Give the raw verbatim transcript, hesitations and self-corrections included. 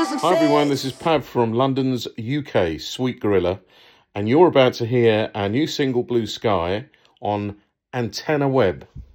Hi everyone, this is Pav from London's U K, Sweet Gorilla, and you're about to hear our new single Blue Sky on Antenna Web.